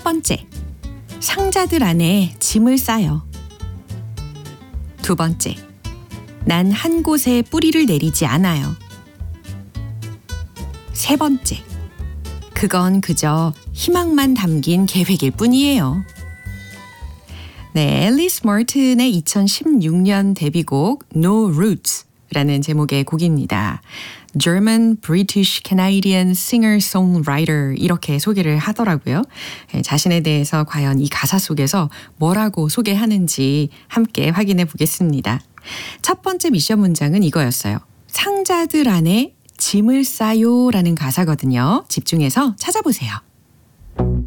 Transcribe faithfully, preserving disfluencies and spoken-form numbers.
번째, 상자들 안에 짐을 싸요. 두 번째, 난 한 곳에 뿌리를 내리지 않아요. 세 번째, 그건 그저 희망만 담긴 계획일 뿐이에요. 네, 앨리스 마틴의 이천십육 년 데뷔곡 No Roots라는 제목의 곡입니다. German, British, Canadian singer-songwriter 이렇게 소개를 하더라고요. 자신에 대해서 과연 이 가사 속에서 뭐라고 소개하는지 함께 확인해 보겠습니다. 첫 번째 미션 문장은 이거였어요. 상자들 안에 짐을 싸요 라는 가사거든요. 집중해서 찾아보세요.